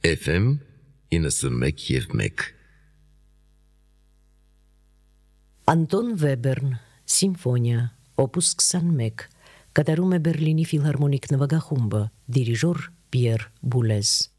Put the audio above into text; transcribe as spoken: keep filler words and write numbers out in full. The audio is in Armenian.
эф эм իննսուն մեկ և մեկ։ Անտոն Վեբերն, Սիմֆոնիա, օպուս քսանմեկ, կատարում է Բերլինի ֆիլհարմոնիկ նվագախումբը, դիրիժոր Պիեր Բուլեզ։